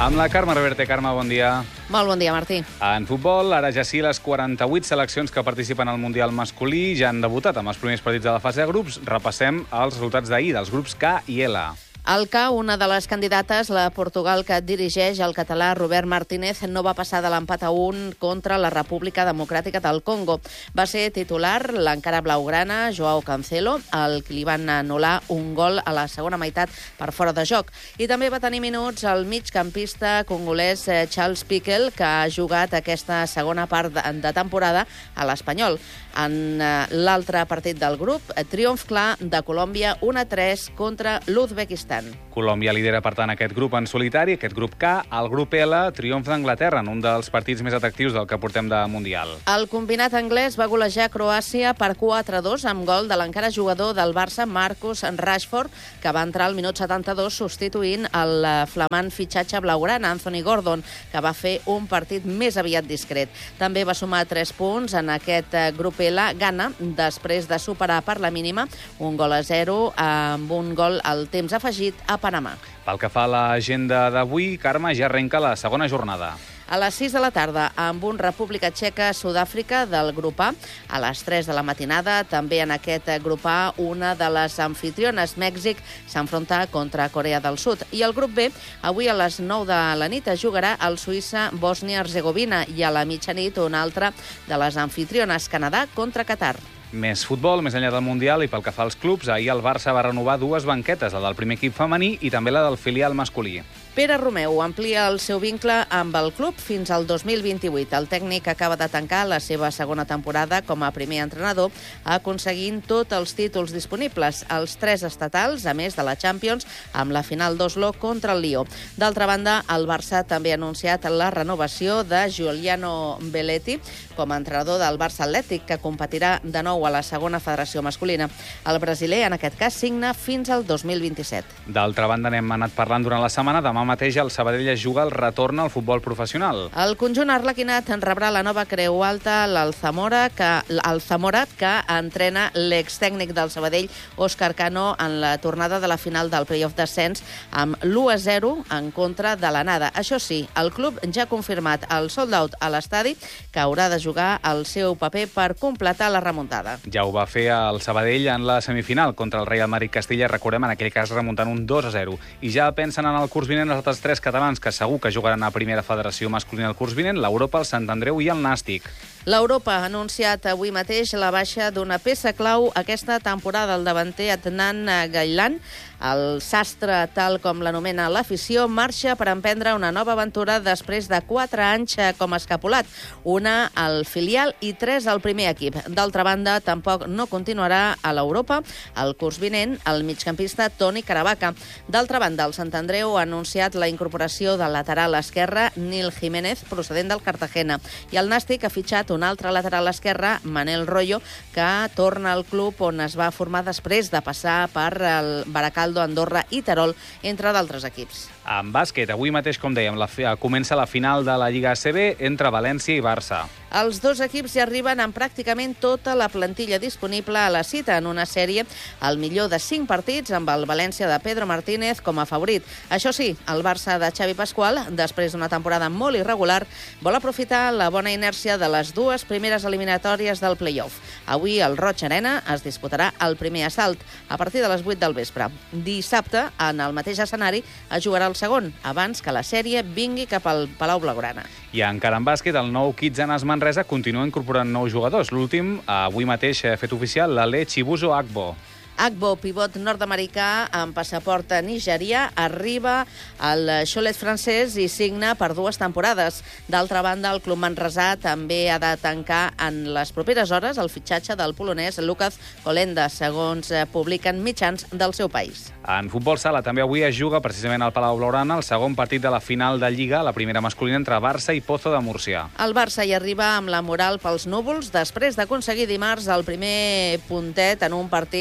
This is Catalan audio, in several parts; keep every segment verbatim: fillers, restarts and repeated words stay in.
Amb la Carme Reverte. Carme, bon dia. Molt bon dia, Martí. En futbol, ara ja sí, les quaranta-vuit seleccions que participen al Mundial masculí ja han debutat amb els primers partits de la fase de grups. Repassem els resultats d'ahir dels grups K i L. Al K, una de les candidates, la Portugal que dirigeix el català Robert Martínez, no va passar de l'empat a un contra la República Democràtica del Congo. Va ser titular l'encara blaugrana Joao Cancelo, el que li van anul·lar un gol a la segona meitat per fora de joc. I també va tenir minuts el migcampista congolès Charles Piquel, que ha jugat aquesta segona part de temporada a l'Espanyol. En l'altre partit del grup, triomf clar de Colòmbia un a tres contra l'Uzbekistan. Colòmbia lidera, per tant, aquest grup en solitari, aquest grup K. El grup L, triomf d'Anglaterra en un dels partits més atractius del que portem de Mundial. El combinat anglès va golejar Croàcia per quatre a dos amb gol de l'encara jugador del Barça, Marcus Rashford, que va entrar al minut setanta-dos substituint el flamant fitxatge blaugrana, Anthony Gordon, que va fer un partit més aviat discret. També va sumar tres punts en aquest grup L, Ghana, després de superar per la mínima un gol a zero amb un gol al temps afegit a Panamà. Pel que fa a l'agenda d'avui, Carme, ja arrenca la segona jornada. A les sis de la tarda, amb un República Txeca-Sud-àfrica del grup A. A les tres de la matinada, també en aquest grup A, una de les anfitriones, Mèxic, s'enfronta contra Corea del Sud. I el grup B, avui a les nou de la nit, es jugarà el Suïssa-Bòsnia-Herzegovina i a la mitjanit una altra de les anfitriones, Canadà contra Qatar. Més futbol, més enllà del Mundial, i pel que fa als clubs, ahir el Barça va renovar dues banquetes, la del primer equip femení i també la del filial masculí. Pere Romeu amplia el seu vincle amb el club fins al dos mil vint-i-vuit. El tècnic acaba de tancar la seva segona temporada com a primer entrenador, aconseguint tots els títols disponibles, els tres estatals, a més de la Champions, amb la final d'Oslo contra el Lió. D'altra banda, el Barça també ha anunciat la renovació de Giuliano Belletti com a entrenador del Barça Atlètic, que competirà de nou a la segona federació masculina. El brasiler, en aquest cas, signa fins al dos mil vint-i-set. D'altra banda, n'hem anat parlant durant la setmana. Demà mateix el Sabadell es juga el retorn al futbol professional. El conjunt arlequinat en rebrà la nova creu alta, l'Alzamora, que, l'Alzamora, que entrena l'extècnic del Sabadell, Òscar Cano, en la tornada de la final del playoff d'ascens amb l'u a zero en contra de l'Anada. Això sí, el club ja ha confirmat el sold out a l'estadi, que haurà de jugar el seu paper per completar la remuntada. Ja ho va fer el Sabadell en la semifinal contra el Real Madrid Castilla, recordem, en aquell cas remuntant un dos a zero. I ja pensen en el curs vinent els altres tres catalans que segur que jugaran a primera federació masculina el curs vinent, l'Europa, el Sant Andreu i el Nàstic. L'Europa ha anunciat avui mateix la baixa d'una peça clau aquesta temporada, el davanter Adnan Gailan. El sastre, tal com l'anomena l'afició, marxa per emprendre una nova aventura després de quatre anys com a escapulat, una al filial i tres al primer equip. D'altra banda, tampoc no continuarà a l'Europa el curs vinent el migcampista Toni Caravaca. D'altra banda, el Sant Andreu ha anunciat la incorporació del lateral esquerre Nil Jiménez, procedent del Cartagena, i el Nàstic ha fitxat un altre lateral esquerre, Manel Royo, que torna al club on es va formar després de passar per el Baracaldo, Andorra i Terol, entre d'altres equips. En bàsquet, avui mateix, com dèiem, la, comença la final de la Lliga A C B entre València i Barça. Els dos equips ja arriben amb pràcticament tota la plantilla disponible a la cita en una sèrie al millor de cinc partits amb el València de Pedro Martínez com a favorit. Això sí, el Barça de Xavi Pasqual, després d'una temporada molt irregular, vol aprofitar la bona inèrcia de les dues primeres eliminatòries del play-off. Avui al Roig Arena es disputarà el primer assalt a partir de les vuit del vespre. Dissabte, en el mateix escenari, es jugarà el segon, abans que la sèrie vingui cap al Palau Blaugrana. I encara en bàsquet, el nou Kitzanes Manresa continua incorporant nous jugadors. L'últim, avui mateix, ha fet oficial l'Ale Chibuzo Agbo. Agbo, pivot nord-americà amb passaport nigerià, arriba al Cholet francès i signa per dues temporades. D'altra banda, el club manresà també ha de tancar en les properes hores el fitxatge del polonès Lukasz Kolenda, segons publiquen mitjans del seu país. En futbol sala també avui es juga precisament al Palau Blaugrana el segon partit de la final de Lliga, la primera masculina entre Barça i Pozo de Múrcia. El Barça hi arriba amb la moral pels núvols després d'aconseguir dimarts el primer puntet en un partit que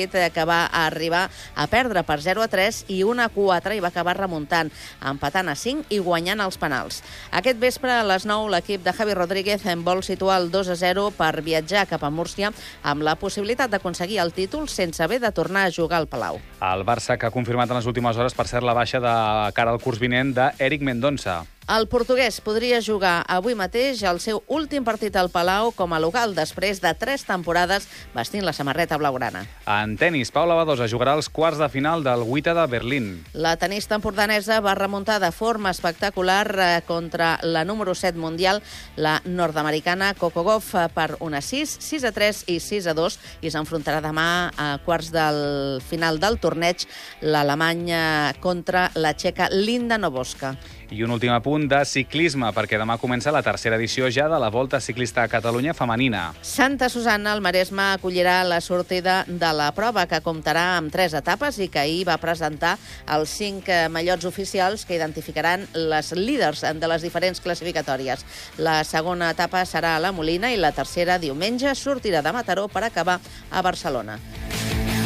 que va arribar a perdre per zero a tres i un a quatre i va acabar remuntant, empatant a cinc i guanyant els penals. Aquest vespre, a les nou, l'equip de Javi Rodríguez en vol situar el dos a zero per viatjar cap a Múrcia amb la possibilitat d'aconseguir el títol sense haver de tornar a jugar al Palau. El Barça, que ha confirmat en les últimes hores, per cert, la baixa de cara al curs vinent d'Eric Mendonça. El portuguès podria jugar avui mateix el seu últim partit al Palau com a local després de tres temporades vestint la samarreta blaugrana. En tenis, Paula Badosa jugarà els quarts de final del W I T A de Berlín. La tenista empordanesa va remuntar de forma espectacular contra la número set mundial, la nord-americana Coco Gauff, per una sis, sis a tres i sis a dos, i s'enfrontarà demà a quarts del final del torneig l'Alemanya contra la txeca Linda Novoska. I un últim apunt de ciclisme, perquè demà comença la tercera edició ja de la Volta Ciclista a Catalunya femenina. Santa Susanna, al Maresme, acollirà la sortida de la prova, que comptarà amb tres etapes i que ahir va presentar els cinc mallots oficials que identificaran les líders de les diferents classificatòries. La segona etapa serà a la Molina i la tercera, diumenge, sortirà de Mataró per acabar a Barcelona.